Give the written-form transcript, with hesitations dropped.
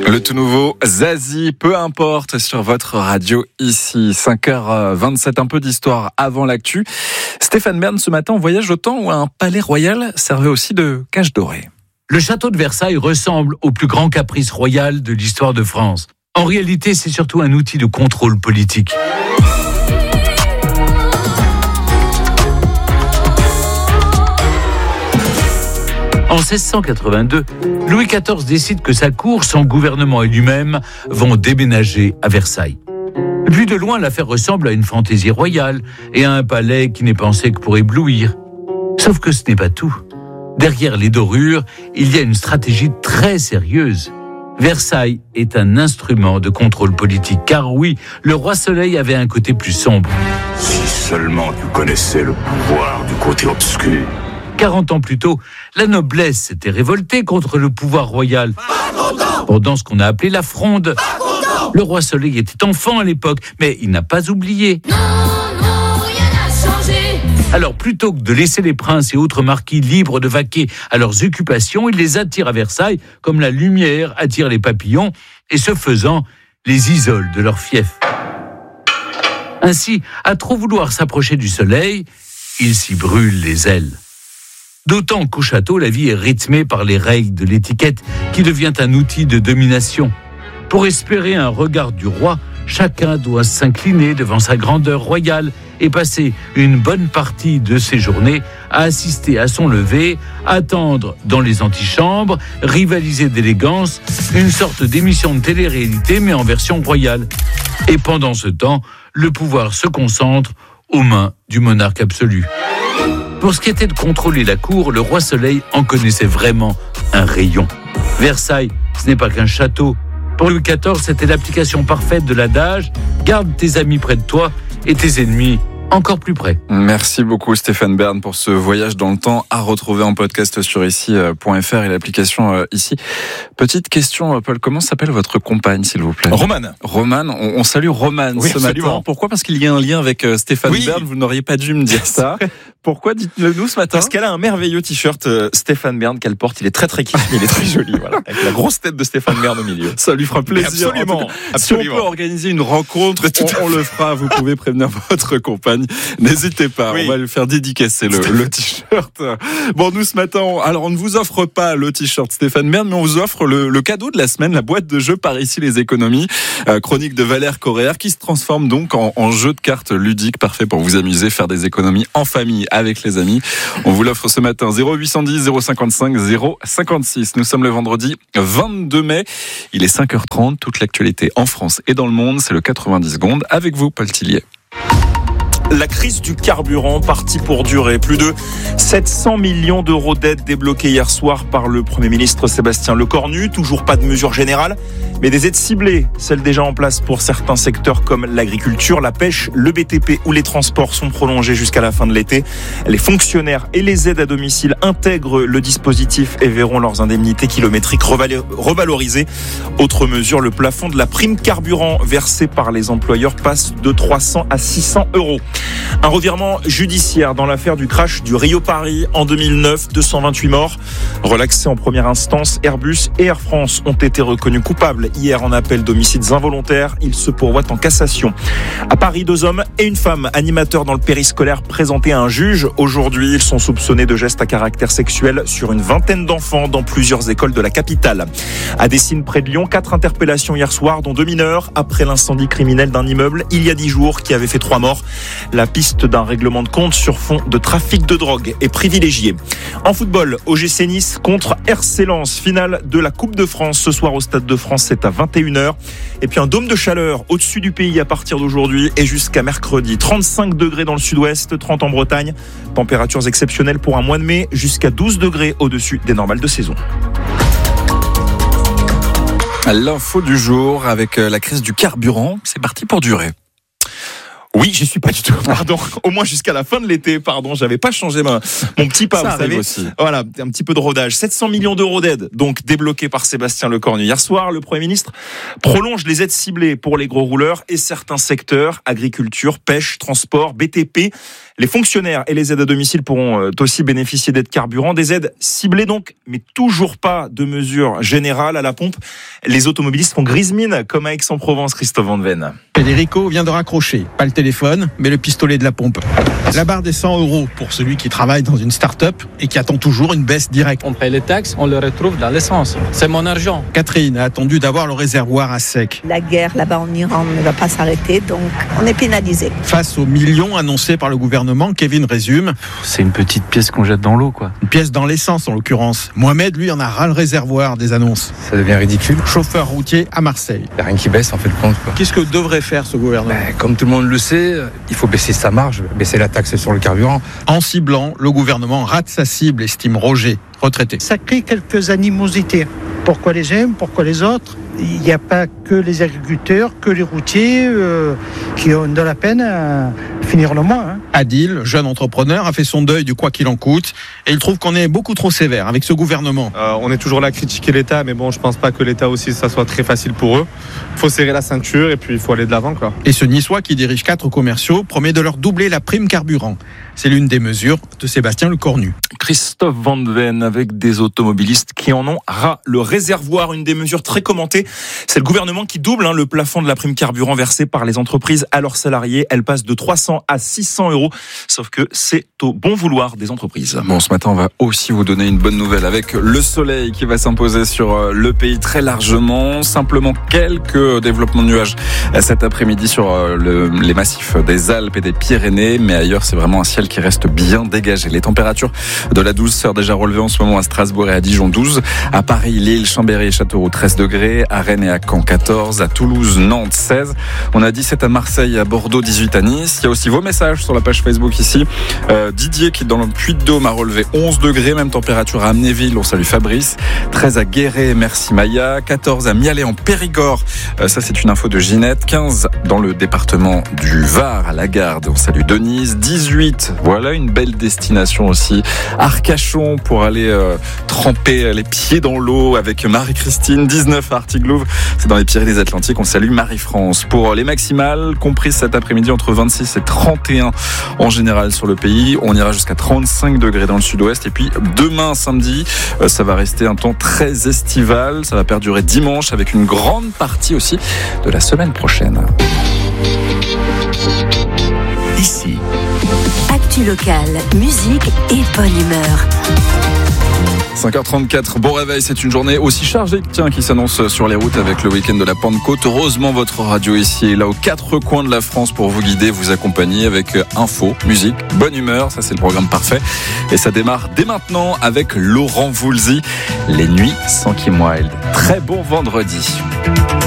Le tout nouveau Zazie, peu importe, sur votre radio ici. 5h27, un peu d'histoire avant l'actu. Stéphane Bern, ce matin, on voyage au temps où un palais royal servait aussi de cage dorée. Le château de Versailles ressemble au plus grand caprice royal de l'histoire de France. En réalité, c'est surtout un outil de contrôle politique. En 1682, Louis XIV décide que sa cour, son gouvernement et lui-même vont déménager à Versailles. Vu de loin, l'affaire ressemble à une fantaisie royale et à un palais qui n'est pensé que pour éblouir. Sauf que ce n'est pas tout. Derrière les dorures, il y a une stratégie très sérieuse. Versailles est un instrument de contrôle politique, car oui, le roi Soleil avait un côté plus sombre. Si seulement tu connaissais le pouvoir du côté obscur. 40 ans plus tôt, la noblesse s'était révoltée contre le pouvoir royal pendant ce qu'on a appelé la Fronde. Le roi Soleil était enfant à l'époque, mais il n'a pas oublié. Non, rien n'a changé. Alors plutôt que de laisser les princes et autres marquis libres de vaquer à leurs occupations, il les attire à Versailles comme la lumière attire les papillons et ce faisant, les isole de leur fief. Ainsi, à trop vouloir s'approcher du soleil, il s'y brûle les ailes. D'autant qu'au château, la vie est rythmée par les règles de l'étiquette qui devient un outil de domination. Pour espérer un regard du roi, chacun doit s'incliner devant sa grandeur royale et passer une bonne partie de ses journées à assister à son lever, attendre dans les antichambres, rivaliser d'élégance, une sorte d'émission de télé-réalité mais en version royale. Et pendant ce temps, le pouvoir se concentre aux mains du monarque absolu. Pour ce qui était de contrôler la cour, le roi Soleil en connaissait vraiment un rayon. Versailles, ce n'est pas qu'un château. Pour Louis XIV, c'était l'application parfaite de l'adage « Garde tes amis près de toi et tes ennemis encore plus près ». Merci beaucoup Stéphane Bern pour ce voyage dans le temps à retrouver en podcast sur ici.fr et l'application ici. Petite question, Paul, comment s'appelle votre compagne, s'il vous plaît ? Romane. Romane, on salue Romane Oui, ce absolument. matin. Pourquoi ? Parce qu'il y a un lien avec Stéphane Bern, vous n'auriez pas dû me dire ça. Pourquoi ? Dites-le nous ce matin. Parce qu'elle a un merveilleux t-shirt Stéphane Bern qu'elle porte. Il est très très kiff, il est très joli, voilà, avec la grosse tête de Stéphane Bern au milieu. Ça lui fera plaisir. Absolument. Si on peut organiser une rencontre, on le fera. Vous pouvez prévenir votre compagne. N'hésitez pas, Oui. on va lui faire dédicacer le t-shirt. Bon, nous ce matin, alors on ne vous offre pas le t-shirt Stéphane Bern, mais on vous offre le cadeau de la semaine, la boîte de jeux Par ici les économies, chronique de Valère Correa, qui se transforme donc en jeu de cartes ludique, parfait pour vous amuser, faire des économies en famille avec les amis. On vous l'offre ce matin, 0810 055 056. Nous sommes le vendredi 22 mai. Il est 5h30. Toute l'actualité en France et dans le monde, c'est le 90 secondes. Avec vous, Paul Tillier. La crise du carburant partie pour durer. Plus de 700 millions d'euros d'aides débloquées hier soir par le Premier ministre Sébastien Lecornu. Toujours pas de mesures générales, mais des aides ciblées. Celles déjà en place pour certains secteurs comme l'agriculture, la pêche, le BTP ou les transports sont prolongées jusqu'à la fin de l'été. Les fonctionnaires et les aides à domicile intègrent le dispositif et verront leurs indemnités kilométriques revalorisées. Autre mesure, le plafond de la prime carburant versée par les employeurs passe de 300 à 600 euros. Un revirement judiciaire dans l'affaire du crash du Rio-Paris en 2009, 228 morts. Relaxés en première instance, Airbus et Air France ont été reconnus coupables hier en appel d'homicides involontaires. Ils se pourvoient en cassation. À Paris, 2 hommes et une femme animateurs dans le périscolaire présentés à un juge. Aujourd'hui, ils sont soupçonnés de gestes à caractère sexuel sur une vingtaine d'enfants dans plusieurs écoles de la capitale. À Dessines, près de Lyon, 4 interpellations hier soir, dont 2 mineurs, après l'incendie criminel d'un immeuble il y a 10 jours qui avait fait 3 morts. La piste d'un règlement de compte sur fond de trafic de drogue est privilégiée. En football, OGC Nice contre RC Lens, finale de la Coupe de France ce soir au Stade de France, c'est à 21h. Et puis un dôme de chaleur au-dessus du pays à partir d'aujourd'hui et jusqu'à mercredi. 35 degrés dans le sud-ouest, 30 en Bretagne. Températures exceptionnelles pour un mois de mai, jusqu'à 12 degrés au-dessus des normales de saison. L'info du jour avec la crise du carburant, c'est parti pour durer. Oui, j'y suis pas du tout. Pardon. Au moins jusqu'à la fin de l'été. Pardon, j'avais pas changé mon petit pas. Ça vous savez. aussi. Voilà, un petit peu de rodage. 700 millions d'euros d'aides, donc débloqués par Sébastien Lecornu. Hier soir, le Premier ministre prolonge les aides ciblées pour les gros rouleurs et certains secteurs, agriculture, pêche, transport, BTP. Les fonctionnaires et les aides à domicile pourront aussi bénéficier d'aides carburant, des aides ciblées donc, mais toujours pas de mesures générales à la pompe. Les automobilistes font grise mine, comme à Aix-en-Provence, Christophe Van Ven. Federico vient de raccrocher, pas le téléphone, mais le pistolet de la pompe. La barre des 100 € pour celui qui travaille dans une start-up et qui attend toujours une baisse directe. On paye les taxes, on le retrouve dans l'essence. C'est mon argent. Catherine a attendu d'avoir le réservoir à sec. La guerre là-bas en Iran ne va pas s'arrêter, donc on est pénalisé. Face aux millions annoncés par le gouvernement, Kevin résume. C'est une petite pièce qu'on jette dans l'eau, quoi. Une pièce dans l'essence en l'occurrence. Mohamed, lui, en a ras le réservoir des annonces. Ça devient ridicule. Chauffeur routier à Marseille. Il n'y a rien qui baisse en fait le compte, quoi. Qu'est-ce que devrait faire ce gouvernement ? Comme tout le monde le sait, il faut baisser sa marge, baisser la taxe sur le carburant. En ciblant, le gouvernement rate sa cible, estime Roger, retraité. Ça crée quelques animosités. Pourquoi les uns, pourquoi les autres ? Il n'y a pas que les agriculteurs, que les routiers qui ont de la peine à finir le mois. Adil, jeune entrepreneur, a fait son deuil du quoi qu'il en coûte et il trouve qu'on est beaucoup trop sévère avec ce gouvernement. On est toujours là à critiquer l'État, mais bon, je pense pas que l'État aussi, ça soit très facile pour eux. Il faut serrer la ceinture et puis il faut aller de l'avant, quoi. Et ce Niçois qui dirige 4 commerciaux promet de leur doubler la prime carburant. C'est l'une des mesures de Sébastien Lecornu. Christophe Van Ven avec des automobilistes qui en ont ras le réservoir. Une des mesures très commentées, c'est le gouvernement qui double le plafond de la prime carburant versée par les entreprises à leurs salariés. Elle passe de 300 à 600 €. Sauf que c'est au bon vouloir des entreprises. Bon, ce matin, on va aussi vous donner une bonne nouvelle avec le soleil qui va s'imposer sur le pays très largement. Simplement quelques développements de nuages cet après-midi sur les massifs des Alpes et des Pyrénées. Mais ailleurs, c'est vraiment un ciel qui reste bien dégagé. Les températures de la douceur déjà relevées en ce moment à Strasbourg et à Dijon 12, à Paris, Lille, Chambéry et Châteauroux 13 degrés, à Rennes et à Caen 14, à Toulouse, Nantes 16. On a 17 à Marseille, à Bordeaux, 18 à Nice. Il y a aussi vos messages sur la page Facebook ici. Didier qui dans le Puy-de-Dôme a relevé 11 degrés, même température à Amnéville, on salue Fabrice. 13 à Guéret, merci Maya. 14 à Mialet en Périgord, ça c'est une info de Ginette. 15 dans le département du Var à Lagarde, on salue Denise. 18, voilà une belle destination aussi. Arcachon pour aller tremper les pieds dans l'eau avec Marie-Christine. 19 à Artiglouve, c'est dans les Pyrénées-Atlantiques, on salue Marie-France. Pour les maximales, comprises cet après-midi entre 26 et 31 en général sur le pays, on ira jusqu'à 35 degrés dans le sud-ouest. Et puis demain samedi, ça va rester un temps très estival, ça va perdurer dimanche avec une grande partie aussi de la semaine prochaine. Ici, actu locale, musique et bonne humeur. 5h34, bon réveil, c'est une journée aussi chargée qui s'annonce sur les routes avec le week-end de la Pentecôte. Heureusement, votre radio ici est là aux 4 coins de la France pour vous guider, vous accompagner avec info, musique, bonne humeur, ça c'est le programme parfait. Et ça démarre dès maintenant avec Laurent Voulzy, Les Nuits sans Kim Wilde. Très bon vendredi.